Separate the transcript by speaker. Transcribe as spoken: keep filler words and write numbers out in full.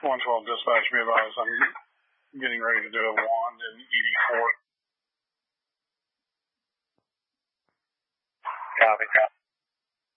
Speaker 1: one twelve dispatch, be advised, I'm getting ready to do a wand in E D four.
Speaker 2: Copy, copy.